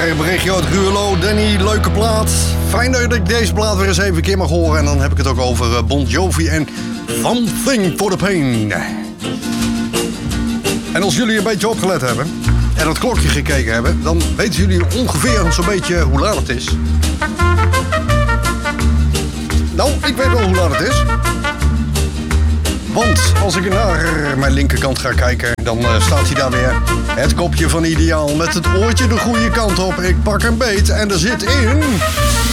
kreeg een berichtje uit Ruurlo. Danny, leuke plaat. Fijn dat ik deze plaat weer eens even een keer mag horen. En dan heb ik het ook over Bon Jovi en One Thing for the Pain. En als jullie een beetje opgelet hebben en het klokje gekeken hebben, dan weten jullie ongeveer zo'n beetje hoe laat het is. Nou, ik weet wel hoe laat het is. Want als ik naar mijn linkerkant ga kijken, dan staat hij daar weer. Het kopje van Ideaal met het oortje de goede kant op. Ik pak een beet en er zit in...